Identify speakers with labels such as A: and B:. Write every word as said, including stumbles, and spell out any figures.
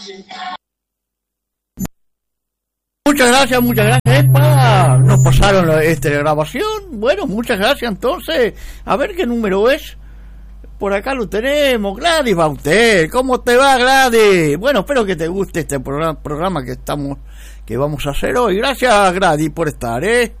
A: Muchas gracias, muchas gracias. Epa, nos pasaron la, este, la grabación. Bueno, muchas gracias. Entonces, a ver qué número es. Por acá lo tenemos. Gladys Bauter, ¿cómo te va, Gladys? Bueno, espero que te guste este programa, programa que estamos, que vamos a hacer hoy. Gracias, Gladys, por estar, ¿eh?